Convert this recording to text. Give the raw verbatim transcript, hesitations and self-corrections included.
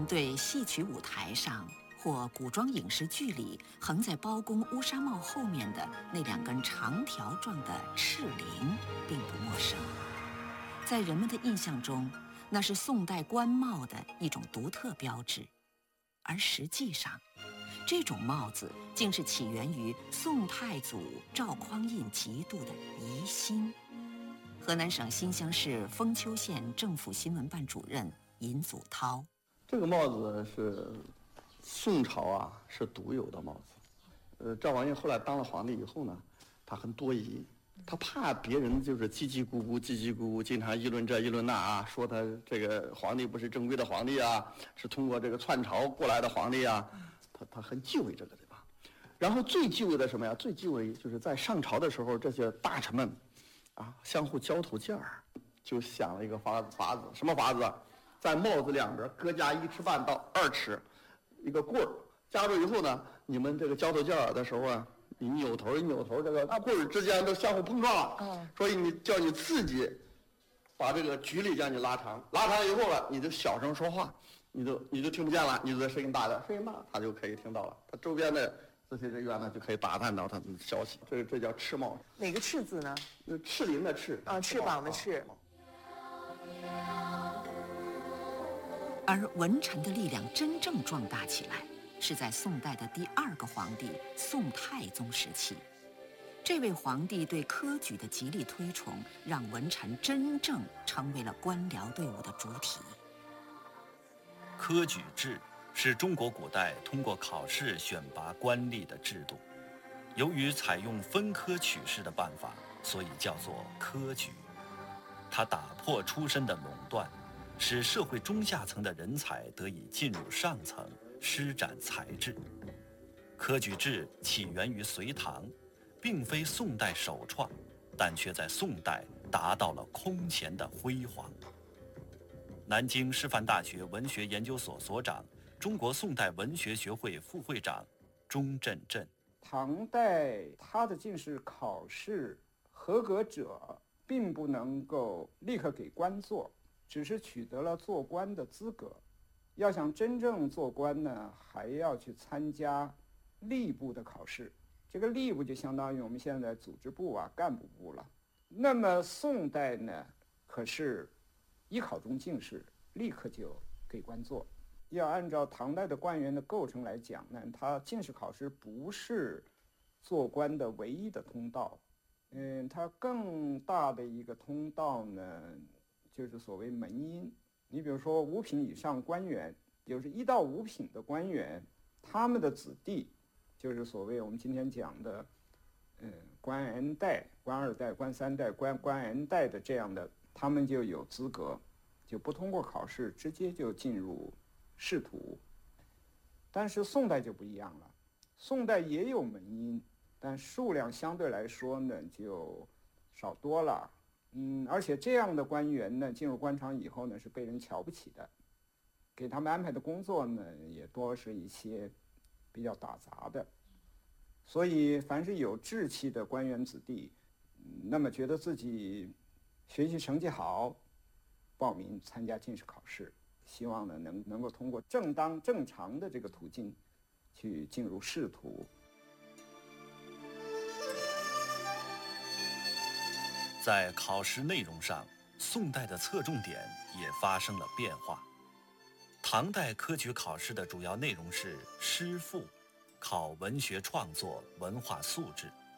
对戏曲舞台上或古装影视剧里横在包公乌纱帽后面的那两根长条状的翅翎并不陌生。在人们的印象中，那是宋代官帽的一种独特标志，而实际上，这种帽子竟是起源于宋太祖赵匡胤极度的疑心。河南省新乡市封丘县政府新闻办主任尹祖涛： 这个帽子是宋朝啊是独有的帽子。呃，赵匡胤后来当了皇帝以后呢，他很多疑，他怕别人就是叽叽咕咕、叽叽咕咕，经常议论这议论那啊，说他这个皇帝不是正规的皇帝啊，是通过这个篡朝过来的皇帝啊，他他很忌讳这个，对吧？然后最忌讳的什么呀？最忌讳就是在上朝的时候，这些大臣们啊相互交头接耳，就想了一个法法子，什么法子？在帽子两边各加一尺半到二尺，一个棍儿，夹住以后呢，你们这个交头接耳的时候啊，你扭头一扭头，这个棍儿之间都相互碰撞了。嗯，所以你叫你自己把这个距离将你拉长，拉长以后了，你就小声说话，你就你就听不见了，你就声音大点，声音大，他就可以听到了，他周边的这些人员呢就可以打探到他的消息。这这叫翅帽。 哪个翅字呢？ 翅翎的翅啊，翅膀的翅。 而文臣的力量真正壮大起来，是在宋代的第二个皇帝宋太宗时期。这位皇帝对科举的极力推崇，让文臣真正成为了官僚队伍的主体。 科举制是中国古代通过考试选拔官吏的制度，由于采用分科取士的办法，所以叫做科举。它打破出身的垄断，使社会中下层的人才得以进入上层，施展才智。科举制起源于隋唐，并非宋代首创，但却在宋代达到了空前的辉煌。南京师范大学文学研究所所长、中国宋代文学学会副会长钟振振： 唐代他的进士考试合格者并不能够立刻给官做，只是取得了做官的资格。要想真正做官呢，还要去参加吏部的考试。这个吏部就相当于我们现在组织部啊、干部部了。那么宋代呢，可是一考中进士，立刻就给官做。要按照唐代的官员的构成来讲呢，他进士考试不是做官的唯一的通道。嗯，它更大的一个通道呢，就是所谓门荫。你比如说五品以上官员，就是一到五品的官员，他们的子弟，就是所谓我们今天讲的，嗯，官 N 代、官二代、官三代、官官 N 代的这样的，他们就有资格，就不通过考试，直接就进入仕途。但是宋代就不一样了，宋代也有门荫，但数量相对来说呢就少多了。嗯，而且这样的官员呢，进入官场以后呢，是被人瞧不起的，给他们安排的工作呢，也多是一些比较打杂的。所以，凡是有志气的官员子弟，那么觉得自己学习成绩好，报名参加进士考试，希望呢能能够通过正当正常的这个途径，去进入仕途。 在考试内容上，宋代的侧重点也发生了变化。唐代科举考试的主要内容是诗赋，考文学创作、文化素质；